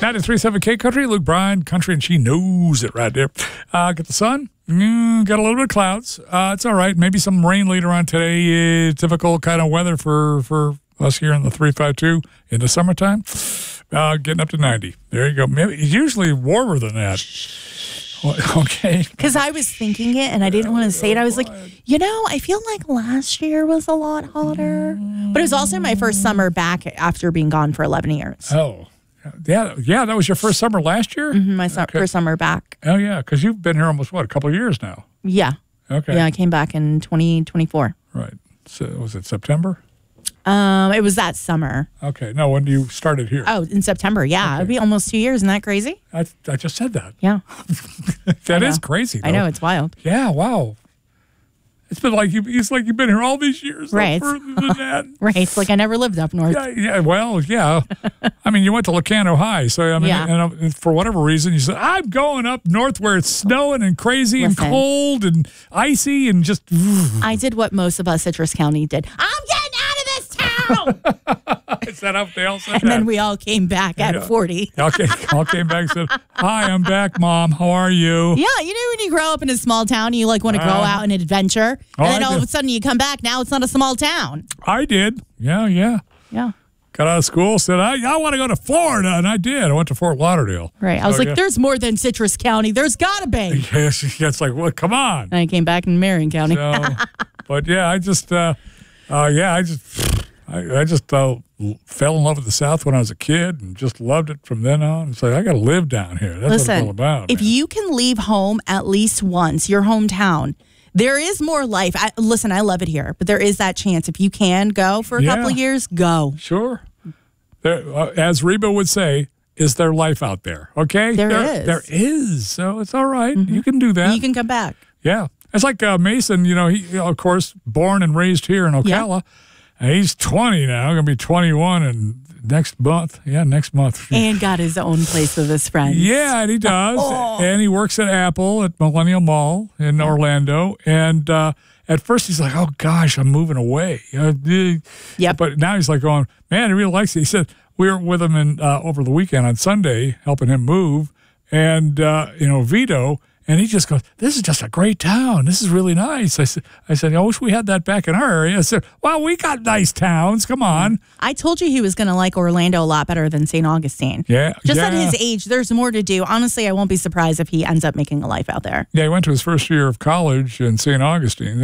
93.7 K Country, Luke Bryan, Country, and she knows it right there. Got the sun, got a little bit of clouds. It's all right. Maybe some rain later on today. Typical kind of weather for us here in the 352 in the summertime. Getting up to 90. There you go. Maybe it's usually warmer than that. Okay. Because I was thinking it and I didn't want to say it. I was like, I feel like last year was a lot hotter. But it was also my first summer back after being gone for 11 years. Oh, yeah. That was your first summer last year? Mm-hmm, my first summer back. Oh, yeah, because you've been here almost, a couple of years now? Yeah. Okay. Yeah, I came back in 2024. Right. So was it September? It was that summer. Okay. No, when you started here? Oh, in September. Yeah. Okay. It'd be almost 2 years. Isn't that crazy? I just said that. Yeah. That is crazy, though. I know. It's wild. Yeah. Wow. It's been like it's like you've been here all these years. Right. Further than that. Right. It's like I never lived up north. Yeah. Well, yeah. I mean, you went to Locano High. So, I mean, and for whatever reason, you said, I'm going up north where it's snowing and crazy and cold and icy and just. I did what most of us Citrus County did. I'm getting out of this town. Is that up there? And then we all came back at 40. Okay, all came back and said, hi, I'm back, Mom. How are you? Yeah, when you grow up in a small town, you want to go out and adventure. And then all of a sudden you come back, now it's not a small town. I did. Yeah. Yeah. Got out of school, said, I want to go to Florida, and I did. I went to Fort Lauderdale. Right. I was like, there's more than Citrus County. There's got to be. Yes, it's like, well, come on. And I came back in Marion County. So, but yeah, I just fell in love with the South when I was a kid and just loved it from then on. It's like, I got to live down here. That's what it's all about. If you can leave home at least once, your hometown, there is more life. I love it here, but there is that chance. If you can go for a couple of years, go. Sure. As Reba would say, is there life out there? Okay? There is. There is. So it's all right. Mm-hmm. You can do that. You can come back. Yeah. It's like Mason, he, of course, born and raised here in Ocala. Yeah. And he's 20 now, going to be 21 next month. Yeah, next month. And got his own place with his friends. Yeah, and he does. And he works at Apple at Millennium Mall in Orlando. And at first he's like, oh, gosh, I'm moving away. Yep. But now he's like going, man, he really likes it. He said, we were with him over the weekend on Sunday, helping him move. And, Vito. And he just goes, this is just a great town. This is really nice. I said, I wish we had that back in our area. I said, well, we got nice towns. Come on. I told you he was going to like Orlando a lot better than St. Augustine. Yeah. Just at his age, there's more to do. Honestly, I won't be surprised if he ends up making a life out there. Yeah, he went to his first year of college in St. Augustine.